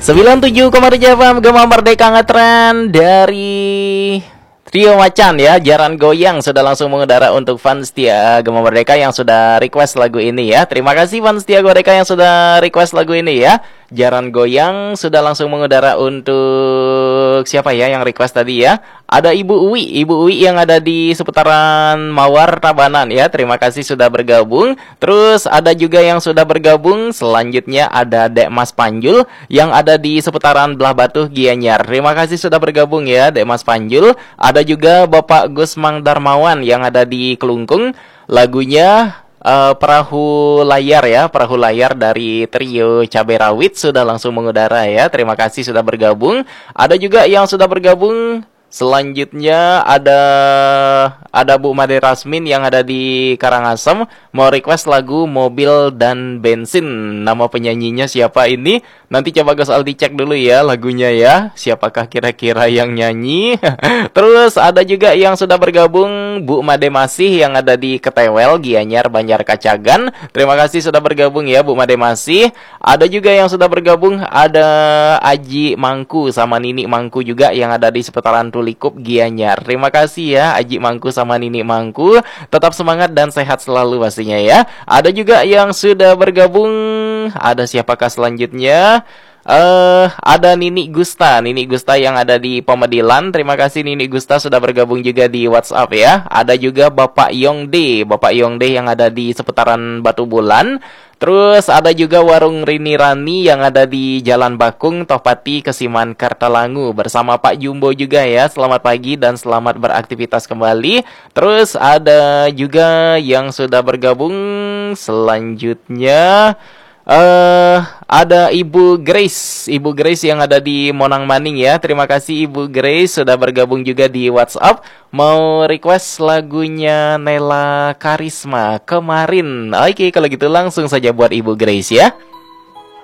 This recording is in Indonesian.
97,7 FM Gema Merdeka ngetren dari Trio Macan ya, Jaran Goyang sudah langsung mengudara untuk fans setia Gema Merdeka yang sudah request lagu ini ya. Terima kasih fans setia Merdeka yang sudah request lagu ini ya. Jaran Goyang sudah langsung mengudara untuk siapa ya yang request tadi ya? Ada Ibu Uwi yang ada di seputaran Mawar Tabanan ya. Terima kasih sudah bergabung. Terus ada juga yang sudah bergabung. Selanjutnya ada Dek Mas Panjul yang ada di seputaran Belah Batu Gianyar. Terima kasih sudah bergabung ya Dek Mas Panjul. Ada juga Bapak Gus Mang Darmawan yang ada di Kelungkung. Lagunya Perahu Layar ya, Perahu Layar dari Trio Cabai Rawit sudah langsung mengudara ya. Terima kasih sudah bergabung. Ada juga yang sudah bergabung. Selanjutnya ada Bu Made Rasmin yang ada di Karangasem mau request lagu Mobil dan Bensin. Nama penyanyinya siapa ini? Nanti coba Gus Aldi cek dulu ya lagunya ya. Siapakah kira-kira yang nyanyi? Terus ada juga yang sudah bergabung Bu Made Masih yang ada di Ketewel, Gianyar, Banjar Kacagan. Terima kasih sudah bergabung ya Bu Made Masih. Ada juga yang sudah bergabung, ada Aji Mangku sama Nini Mangku juga yang ada di seputaran Tulikup Gianyar. Terima kasih ya Aji Mangku sama Nini Mangku. Tetap semangat dan sehat selalu pastinya ya. Ada juga yang sudah bergabung. Ada siapakah selanjutnya? Ada Nini Gusta yang ada di Pemedilan. Terima kasih Nini Gusta sudah bergabung juga di WhatsApp ya. Ada juga Bapak Yongde yang ada di seputaran Batu Bulan. Terus ada juga Warung Rini Rani yang ada di Jalan Bakung, Tohpati, Kesiman, Kartalangu bersama Pak Jumbo juga ya. Selamat pagi dan selamat beraktivitas kembali. Terus ada juga yang sudah bergabung selanjutnya. Ada Ibu Grace yang ada di Monang Maning ya. Terima kasih Ibu Grace sudah bergabung juga di WhatsApp. Mau request lagunya Nela Karisma Kemarin. Oke, kalau gitu langsung saja buat Ibu Grace ya.